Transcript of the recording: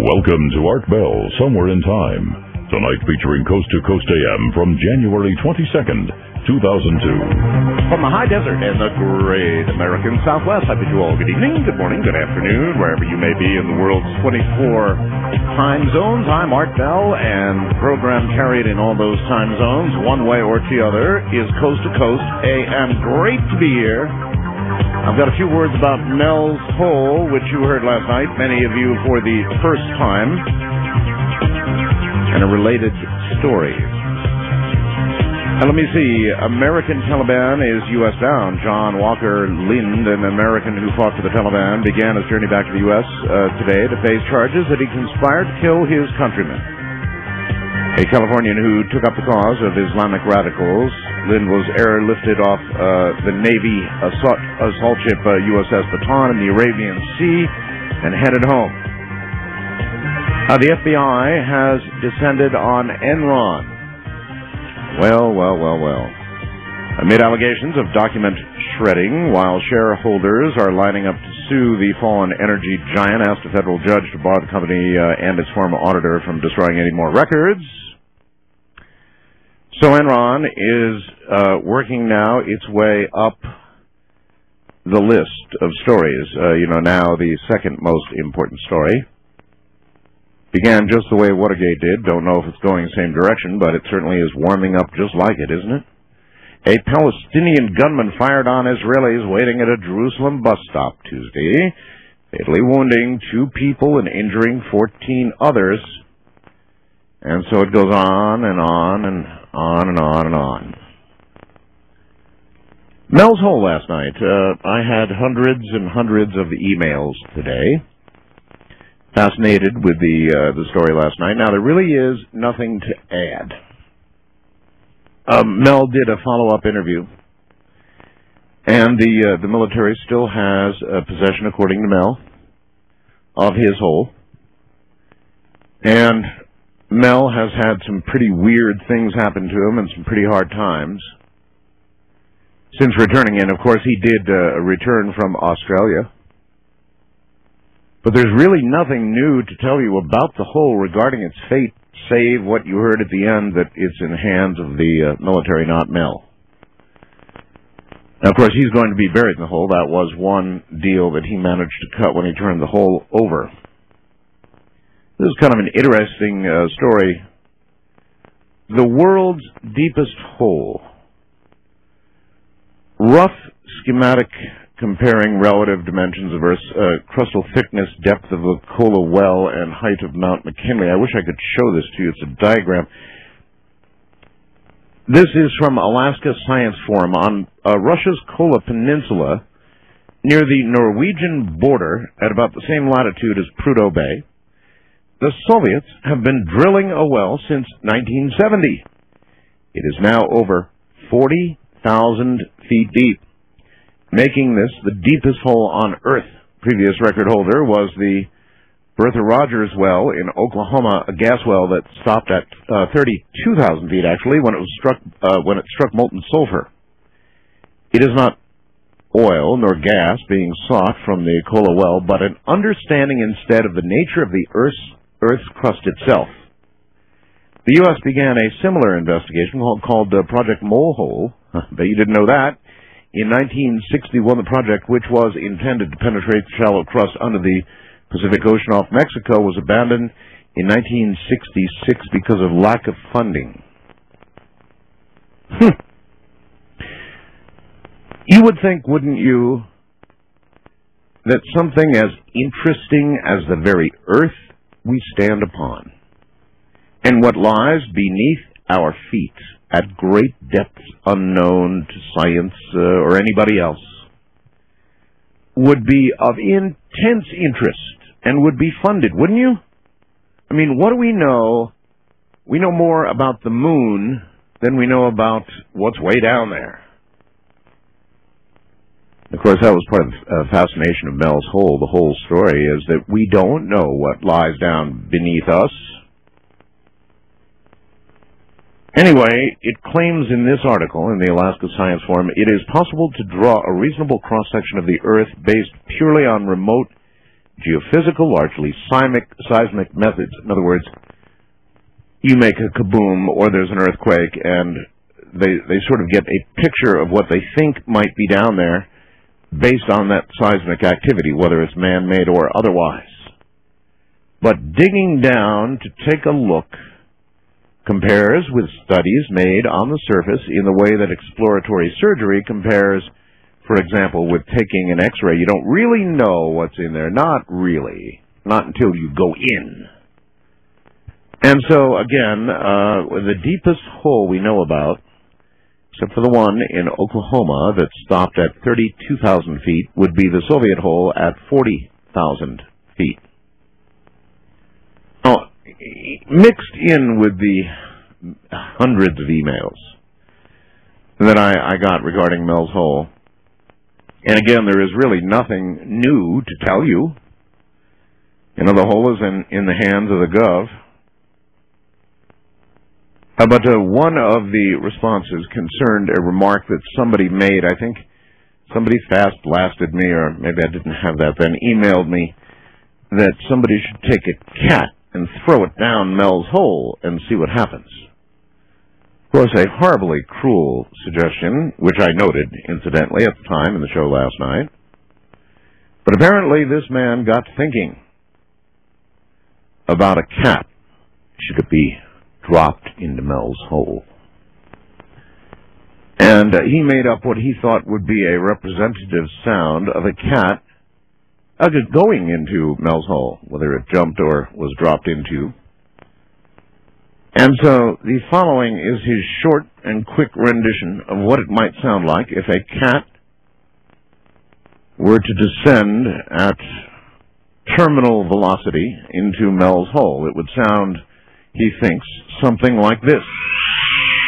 Welcome to Art Bell, Somewhere in Time. Tonight featuring Coast to Coast AM from January 22nd, 2002. From the high desert and the great American Southwest, I bid you all good evening, good morning, good afternoon, wherever you may be in the world's 24 time zones. I'm Art Bell, and the program carried in all those time zones, one way or the other, is Coast to Coast AM. Great to be here. I've got a few words about Mel's Hole, which you heard last night, many of you for the first time, and a related story. Now, let me see. American Taliban is U.S. bound. John Walker Lind, an American who fought for the Taliban, began his journey back to the U.S. Today to face charges that he conspired to kill his countrymen. A Californian who took up the cause of Islamic radicals, Lind was airlifted off the Navy assault ship USS Baton in the Arabian Sea and headed home. The FBI has descended on Enron. Well. Amid allegations of document shredding, while shareholders are lining up to sue the fallen energy giant, asked a federal judge to bar the company and its former auditor from destroying any more records. So Enron is working now its way up the list of stories. Now the second most important story. Began just the way Watergate did. Don't know if it's going the same direction, but it certainly is warming up just like it, isn't it? A Palestinian gunman fired on Israelis waiting at a Jerusalem bus stop Tuesday, fatally wounding 2 people and injuring 14 others. And so it goes on and on and on and on and on. Mel's Hole last night. I had hundreds and hundreds of emails today. Fascinated with the story last night. Now, there really is nothing to add. Mel did a follow-up interview, and the military still has possession, according to Mel, of his hole. And Mel has had some pretty weird things happen to him and some pretty hard times since returning in. Of course, he did return from Australia. But there's really nothing new to tell you about the hole regarding its fate, save what you heard at the end, that it's in the hands of the military, not Mel. Now, of course, he's going to be buried in the hole. That was one deal that he managed to cut when he turned the hole over. This is kind of an interesting story. The world's deepest hole. Rough schematic comparing relative dimensions of Earth's crustal thickness, depth of the Kola well, and height of Mount McKinley. I wish I could show this to you. It's a diagram. This is from Alaska Science Forum on Russia's Kola Peninsula near the Norwegian border at about the same latitude as Prudhoe Bay. The Soviets have been drilling a well since 1970. It is now over 40,000 feet deep, making this the deepest hole on Earth. Previous record holder was the Bertha Rogers well in Oklahoma, a gas well that stopped at 32,000 feet, actually, when it struck molten sulfur. It is not oil nor gas being sought from the Kola well, but an understanding instead of the nature of the Earth's crust itself. The U.S. began a similar investigation called Project Molehole. Bet you didn't know that. In 1961, the project, which was intended to penetrate the shallow crust under the Pacific Ocean off Mexico, was abandoned in 1966 because of lack of funding. You would think, wouldn't you, that something as interesting as the very Earth we stand upon, and what lies beneath our feet at great depths unknown to science or anybody else, would be of intense interest and would be funded, wouldn't you? I mean, what do we know? We know more about the moon than we know about what's way down there. Of course, that was part of the fascination of Mel's Hole. The whole story is that we don't know what lies down beneath us. Anyway, it claims in this article, in the Alaska Science Forum, it is possible to draw a reasonable cross-section of the Earth based purely on remote geophysical, largely seismic methods. In other words, you make a kaboom or there's an earthquake, and they sort of get a picture of what they think might be down there based on that seismic activity, whether it's man-made or otherwise. But digging down to take a look compares with studies made on the surface in the way that exploratory surgery compares, for example, with taking an X-ray. You don't really know what's in there. Not really. Not until you go in. And so, again, the deepest hole we know about, except for the one in Oklahoma that stopped at 32,000 feet, would be the Soviet hole at 40,000 feet. Now, mixed in with the hundreds of emails that I got regarding Mel's Hole, and again, there is really nothing new to tell you. You know, the hole is in the hands of the Gov. But one of the responses concerned a remark that somebody made. I think somebody fast-blasted me, or maybe I didn't have that then, emailed me that somebody should take a cat and throw it down Mel's Hole and see what happens. Of course, a horribly cruel suggestion, which I noted, incidentally, at the time in the show last night. But apparently this man got thinking about a cat should be dropped into Mel's Hole. And he made up what he thought would be a representative sound of a cat going into Mel's Hole, whether it jumped or was dropped into. And so the following is his short and quick rendition of what it might sound like if a cat were to descend at terminal velocity into Mel's Hole. It would sound, he thinks, something like this.